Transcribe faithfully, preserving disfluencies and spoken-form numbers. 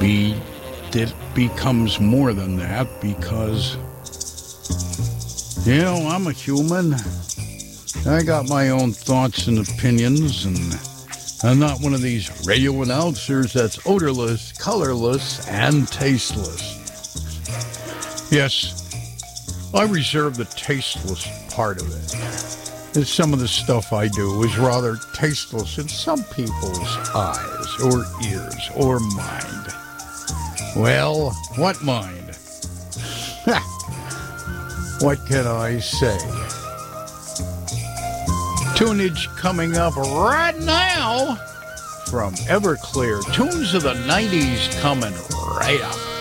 be it becomes more than that because, you know, I'm a human. I got my own thoughts and opinions, and I'm not one of these radio announcers that's odorless, colorless, and tasteless. Yes, I reserve the tasteless part of it. And some of the stuff I do is rather tasteless in some people's eyes or ears or mind. Well, what mind? What can I say? Tunage coming up right now from Everclear. Tunes of the nineties coming right up.